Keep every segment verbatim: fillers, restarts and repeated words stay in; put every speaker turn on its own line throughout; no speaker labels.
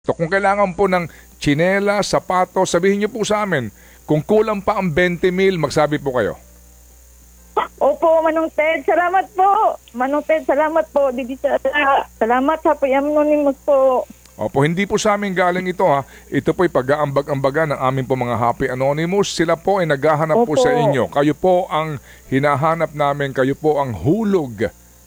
So kung kailangan po ng tsinela, sapatos, sabihin niyo po sa amin. Kung kulang pa ang twenty mil, magsabi po kayo.
Opo, Manong Ted. Salamat po. Manong Ted, salamat po. Didi sa salamat sa Anonymous po.
Opo, hindi po sa amin galing ito ha. Ito po'y pag-aambag-ambaga ng aming po mga Happy Anonymous. Sila po ay naghahanap po
Opo.
sa inyo. Kayo po ang hinahanap namin. Kayo po ang hulog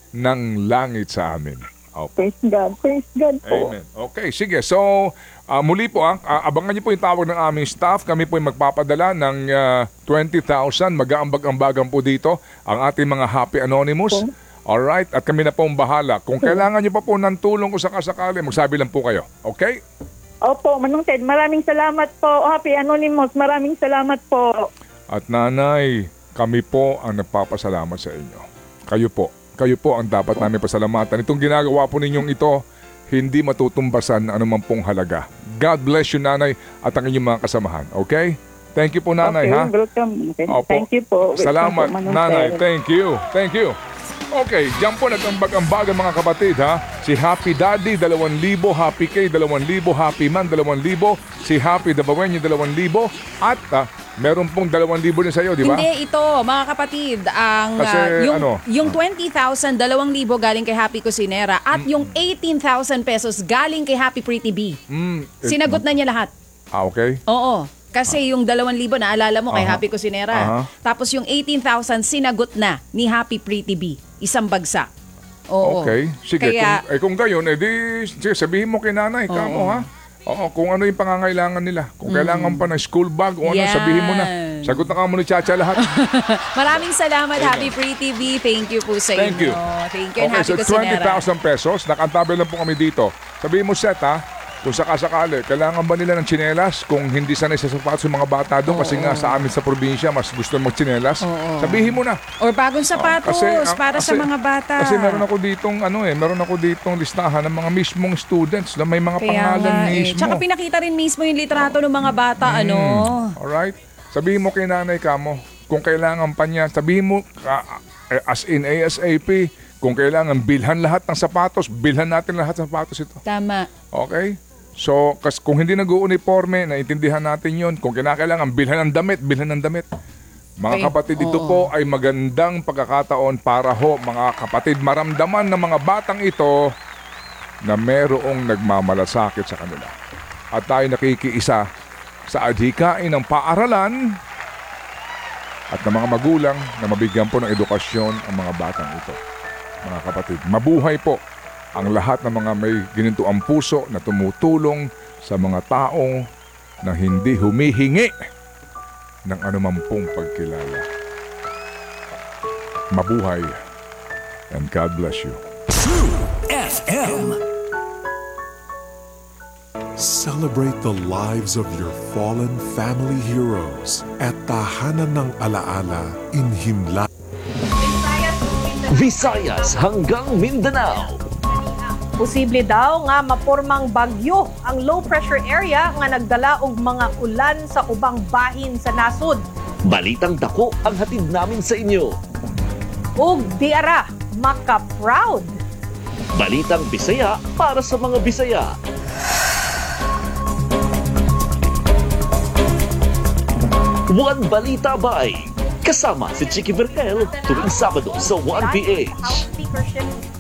ng langit sa amin. Opo.
Praise God. Praise God po.
Amen. Okay, sige. So, uh, muli po, ah, uh, abangan niyo po yung tawag ng aming staff. Kami po ay magpapadala ng uh, twenty thousand. Mag-aambag-ambagan po dito ang ating mga Happy Anonymous.
Okay.
Alright? At kami na po ang bahala. Kung kailangan niyo pa po ng tulong kung sakasakali, magsabi lang po kayo. Okay?
Opo, Manong Ted. Maraming salamat po. Happy Anonymous. Maraming salamat po.
At nanay, kami po ang nagpapasalamat sa inyo. Kayo po. Kayo po ang dapat namin pasalamatan. Itong ginagawa po ninyong ito, hindi matutumbasan na anuman pong halaga. God bless you, nanay, at ang inyong mga kasamahan. Okay? Thank you po, nanay,
okay,
ha?
Welcome. Okay.
Opo.
Thank you po.
Salamat,
Welcome po, Manong
nanay.
Ted.
Thank you. Thank you. Okay, dyan po nag-ambag-ambagan mga kapatid, ha? Si Happy Daddy, dalawang libo. Happy K, dalawang libo. Happy Man, dalawang libo. Si Happy Dabawenyo, dalawang libo. At ah, meron pong dalawang libo din sa'yo, di ba?
Hindi, ito, mga kapatid, ang
Kasi,
ah, yung,
ano?
yung twenty thousand, dalawang libo galing kay Happy Cusinera at yung eighteen thousand pesos galing kay Happy Pretty B.
Mm, eh,
Sinagot na niya lahat.
Ah, okay.
Oo. Kasi yung dalawang libo, naalala mo kay
Aha.
Happy Cusinera.
Aha.
Tapos yung eighteen thousand, sinagot na ni Happy Pretty B. Isang bagsak. Oo.
Okay. Sige,
Kaya,
kung, eh, kung gayon, eh di, sige, sabihin mo kay nanay, kamo ha? Oo, kung ano yung pangangailangan nila. Kung kailangan pa ng school bag o ano,
Yan.
sabihin mo na. Sagot na ka mo ni Chacha lahat.
maraming salamat, Happy Pretty B. Thank you po sa
Thank you.
inyo. Thank you, and
Okay,
Happy
so twenty
Cusinera.
thousand pesos. Nakantabay lang po kami dito. Sabihin mo, Seth, ha? Kung sakasakali, kailangan ba nila ng tsinelas? Kung hindi sanay sa sapatos yung mga bata doon, kasi nga sa amin sa probinsya, mas gusto magtsinelas. Sabihin mo na.
Or bagong sapatos
Kasi, ah,
para sa
kasi-
mga bata.
Kasi meron ako ditong ano eh, meron ako ditong listahan ng mga mismong students na may mga
Kaya
pangalan
nga eh.
mismo.
Tsaka pinakita rin mismo yung litrato ng mga bata, ano.
Alright? Sabihin mo kay nanay ka mo, kung kailangan pa niya, sabihin mo ah, eh, as in ASAP, kung kailangan bilhan lahat ng sapatos, bilhan natin lahat ng sapatos ito.
Tama.
Okay? So, kas, kung hindi nag-uuniforme, naiintindihan natin yon. Kung kinakailangan, bilhan ng damit, bilhan ng damit. Mga
Okay.
kapatid, ito
Oo.
po ay magandang pagkakataon para ho, mga kapatid, maramdaman ng mga batang ito na merong nagmamalasakit sa kanila. At tayo nakikiisa sa adhikain ng paaralan at ng mga magulang na mabigyan po ng edukasyon ang mga batang ito. Mga kapatid, mabuhay po ang lahat ng mga may ginintuang puso na tumutulong sa mga taong na hindi humihingi ng anumang pong pagkilala. Mabuhay and God bless you.
True F M.
Celebrate the lives of your fallen family heroes at Tahanan ng Alaala in Himla.
Visayas hanggang Mindanao.
Posible daw nga mapormang bagyo ang low pressure area nga nagdala og mga ulan sa ubang bahin sa nasod.
Balitang dako ang hatid namin sa inyo.
Ug diara maka-proud.
Balitang Bisaya para sa mga Bisaya. One Balita Bay. Kasama si Chicky Vergel tuwing Sabado sa one P H.
House Speakership